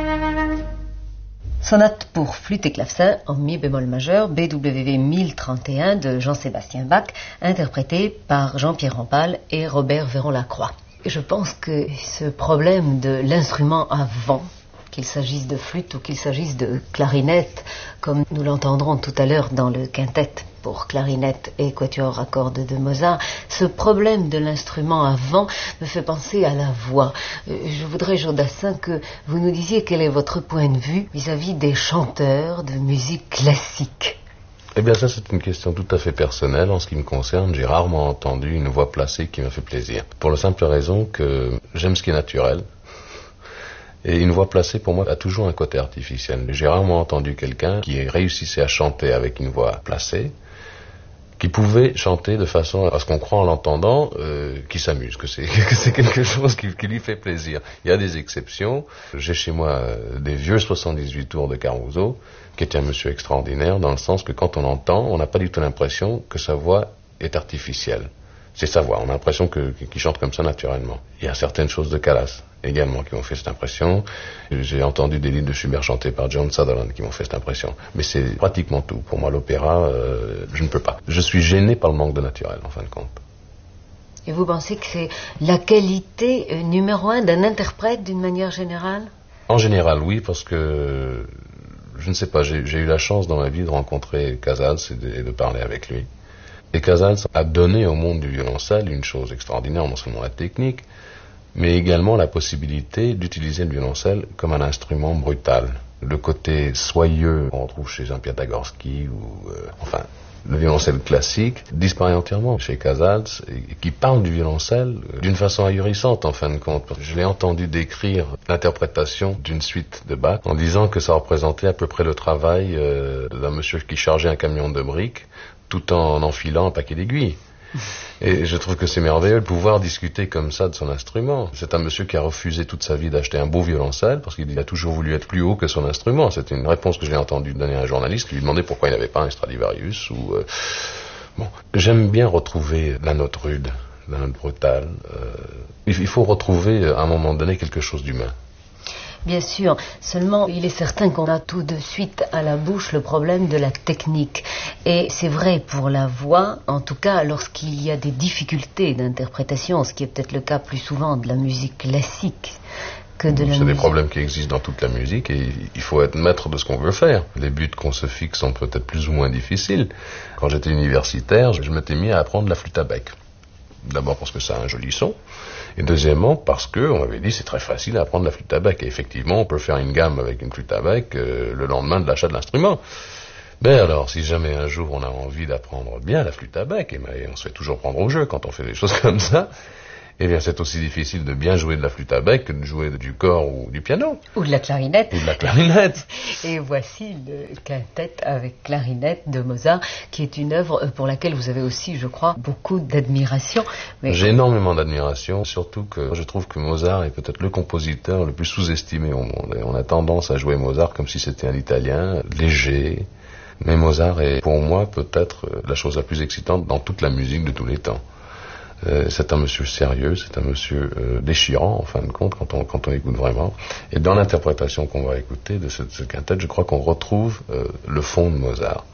Sonate pour flûte et clavecin en mi bémol majeur, BWV 1031 de Jean-Sébastien Bach, interprété par Jean-Pierre Rampal et Robert Véron-Lacroix. Je pense que ce problème de l'instrument à vent, qu'il s'agisse de flûte ou qu'il s'agisse de clarinette, comme nous l'entendrons tout à l'heure dans le quintet pour clarinette et quatuor à cordes de Mozart, ce problème de l'instrument à vent me fait penser à la voix. Je voudrais, Jodassin, que vous nous disiez quel est votre point de vue vis-à-vis des chanteurs de musique classique. Eh bien ça c'est une question tout à fait personnelle. En ce qui me concerne, j'ai rarement entendu une voix placée qui m'a fait plaisir. Pour la simple raison que j'aime ce qui est naturel. Et une voix placée, pour moi, a toujours un côté artificiel. J'ai rarement entendu quelqu'un qui réussissait à chanter avec une voix placée, qui pouvait chanter de façon à ce qu'on croit en l'entendant, qu'il s'amuse, que c'est quelque chose qui lui fait plaisir. Il y a des exceptions. J'ai chez moi des vieux 78 tours de Caruso, qui était un monsieur extraordinaire, dans le sens que quand on l'entend, on n'a pas du tout l'impression que sa voix est artificielle. C'est sa voix, on a l'impression qu'il chante comme ça naturellement. Il y a certaines choses de Callas également qui m'ont fait cette impression. J'ai entendu des livres de Schubert chantés par John Sutherland qui m'ont fait cette impression. Mais c'est pratiquement tout. Pour moi, l'opéra, je ne peux pas. Je suis gêné par le manque de naturel, en fin de compte. Et vous pensez que c'est la qualité numéro un d'un interprète d'une manière générale? En général, oui, parce que, je ne sais pas, j'ai eu la chance dans ma vie de rencontrer Casals et de parler avec lui. Et Casals a donné au monde du violoncelle une chose extraordinaire, non seulement la technique, mais également la possibilité d'utiliser le violoncelle comme un instrument brutal. Le côté soyeux qu'on retrouve chez Jean-Pierre Dagorsky ou le violoncelle classique disparaît entièrement chez Casals, qui parle du violoncelle d'une façon ahurissante en fin de compte. Je l'ai entendu décrire l'interprétation d'une suite de Bach en disant que ça représentait à peu près le travail d'un monsieur qui chargeait un camion de briques tout en enfilant un paquet d'aiguilles. Et je trouve que c'est merveilleux de pouvoir discuter comme ça de son instrument. C'est un monsieur qui a refusé toute sa vie d'acheter un beau violoncelle parce qu'il a toujours voulu être plus haut que son instrument. C'était une réponse que j'ai entendue donner à un journaliste qui lui demandait pourquoi il n'avait pas un Stradivarius ou... Bon, j'aime bien retrouver la note rude, la note brutale. Il faut retrouver à un moment donné quelque chose d'humain. Bien sûr, seulement il est certain qu'on a tout de suite à la bouche le problème de la technique. Et c'est vrai pour la voix, en tout cas lorsqu'il y a des difficultés d'interprétation, ce qui est peut-être le cas plus souvent de la musique classique que de la musique. C'est des problèmes qui existent dans toute la musique et il faut être maître de ce qu'on veut faire. Les buts qu'on se fixe sont peut-être plus ou moins difficiles. Quand j'étais universitaire, je m'étais mis à apprendre la flûte à bec. D'abord parce que ça a un joli son, et deuxièmement parce qu'on m'avait dit c'est très facile à apprendre la flûte à bec. Et effectivement, on peut faire une gamme avec une flûte à bec le lendemain de l'achat de l'instrument. Ben alors, si jamais un jour on a envie d'apprendre bien la flûte à bec, et on se fait toujours prendre au jeu quand on fait des choses comme ça, eh bien c'est aussi difficile de bien jouer de la flûte à bec que de jouer du cor ou du piano. Ou de la clarinette. Ou de la clarinette. Et voici le quintet avec clarinette de Mozart, qui est une œuvre pour laquelle vous avez aussi, je crois, beaucoup d'admiration. Mais... J'ai énormément d'admiration, surtout que je trouve que Mozart est peut-être le compositeur le plus sous-estimé au monde. Et on a tendance à jouer Mozart comme si c'était un Italien, léger. Mais Mozart est pour moi peut-être la chose la plus excitante dans toute la musique de tous les temps. C'est un monsieur sérieux, c'est un monsieur déchirant en fin de compte quand on écoute vraiment. Et dans l'interprétation qu'on va écouter de ce quintet, je crois qu'on retrouve le fond de Mozart.